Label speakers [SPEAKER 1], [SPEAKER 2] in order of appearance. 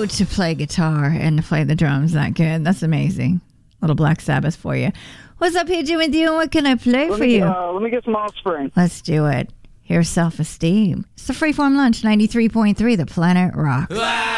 [SPEAKER 1] know to play guitar and to play the drums that good. That's amazing. Little Black Sabbath for you. What's up here, Jimmy D? What can I play for you?
[SPEAKER 2] Let me get some Offspring.
[SPEAKER 1] Let's do it. Here's Self-Esteem. It's the Freeform Lunch, 93.3, The Planet Rock.